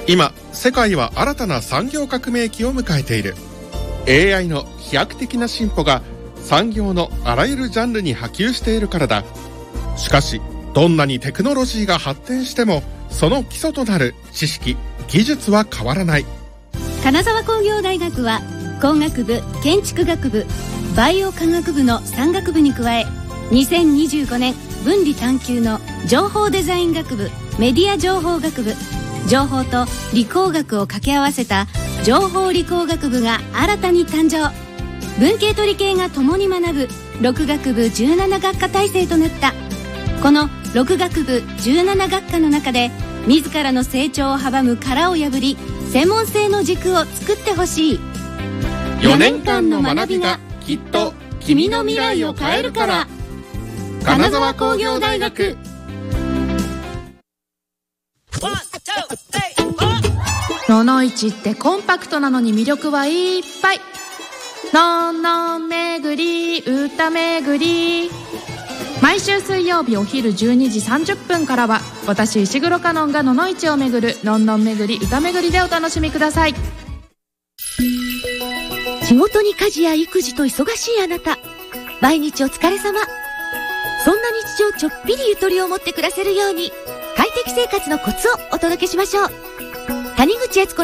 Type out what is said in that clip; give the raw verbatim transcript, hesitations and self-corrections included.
今世界は新たな産業革命期を迎えている。 エーアイ の飛躍的な進歩が産業のあらゆるジャンルに波及しているからだ。しかしどんなにテクノロジーが発展してもその基礎となる知識・技術は変わらない。 金沢工業大学は工学部、建築学部、バイオ科学部のさん学部に加え、にせんにじゅうごねん分離探究の情報デザイン学部、メディア情報学部、情報と理工学を掛け合わせた情報理工学部が新たに誕生。文系と理系が共に学ぶろく学部じゅうなな学科体制となった。このろく学部じゅうなな学科の中で自らの成長を阻む殻を破り、専門性の軸を作ってほしい。 よねんかんの学びがきっと君の未来を変えるから。金沢工業大学。 ののいちってコンパクトなのに魅力はいっぱい。のんのんめぐり歌めぐり。毎週水曜日お昼じゅうにじさんじゅっぷんからは、私石黒カノンがののいちをめぐるのんのんめぐり歌めぐりでお楽しみください。 仕事に家事や育児と忙しいあなた、毎日お疲れ様。そんな日常ちょっぴりゆとりを持って暮らせるように、快適生活のコツをお届けしましょう。谷口悦子